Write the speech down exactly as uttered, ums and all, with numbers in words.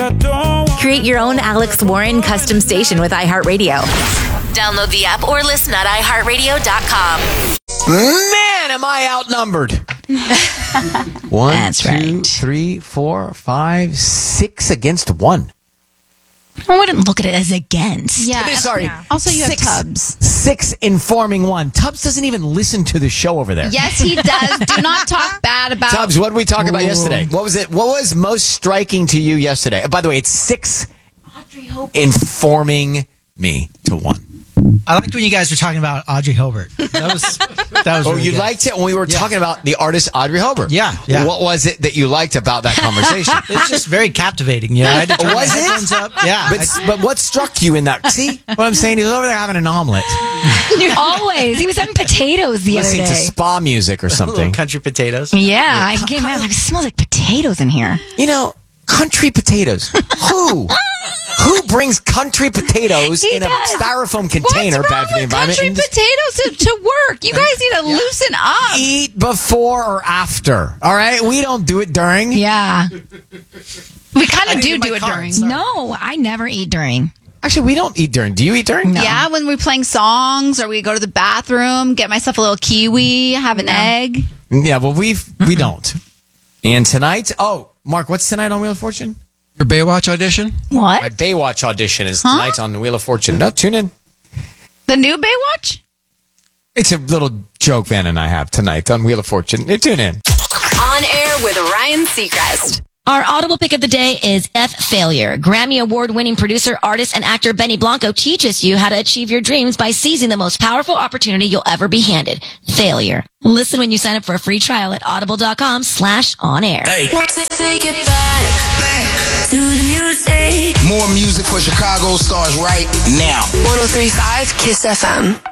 Create your own Alex Warren custom station with iHeartRadio. Download the app or listen at i heart radio dot com. Man, am I outnumbered. One, That's two, right. three, four, five, six against one. I wouldn't look at it as against. Yeah. Sorry. Yeah. Also, you Six. have Tubbs. Six informing one. Tubbs doesn't even listen to the show over there. Yes, he does. Do not talk bad about. Tubbs, what did we talk about yesterday? What was it? What was most striking to you yesterday? By the way, it's six informing me to one. I liked when you guys were talking about Audrey Hobart. That was that was. Oh, really you good. liked it when we were Yeah. talking about the artist Audrey Hobart. Yeah, yeah. What was it that you liked about that conversation? It's just very captivating. You know, I had to turn Was my it? headphones up. Yeah, But, but what struck you in that? See what I'm saying? He was over there having an omelet, Always. He was having potatoes the other listening to day. spa music or little something. country potatoes. Yeah, I came out like, it smells like potatoes in here. You know, country potatoes. Who? Who brings country potatoes He in a does. styrofoam container? What's Bad wrong for the with environment. country And just potatoes to, to work? You guys need to loosen up. eat before or after. All right, we don't do it during. Yeah. We kind I of didn't do get my do it card, during. sorry. No, I never eat during. Actually, we don't eat during. Do you eat during? No. Yeah, when we're playing songs or we go to the bathroom, get myself a little kiwi, have an egg. Yeah, well, we we don't. And tonight, oh, Mark, what's tonight on Wheel of Fortune? Your Baywatch audition? What? My Baywatch audition is tonight on the Wheel of Fortune. No, tune in. The new Baywatch? It's a little joke Van and I have tonight on Wheel of Fortune. Tune in. On air with Ryan Seacrest. Our audible pick of the day is F Failure. Grammy award-winning producer, artist, and actor Benny Blanco teaches you how to achieve your dreams by seizing the most powerful opportunity you'll ever be handed. Failure. Listen when you sign up for a free trial at audible.com slash on air. More music for Chicago starts right now. one oh three point five Kiss F M.